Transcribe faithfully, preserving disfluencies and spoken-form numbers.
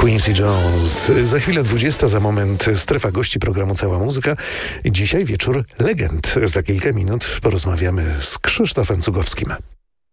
Quincy Jones. Za chwilę dwudziesta, za moment strefa gości programu Cała Muzyka. Dzisiaj wieczór legend. Za kilka minut porozmawiamy z Krzysztofem Cugowskim.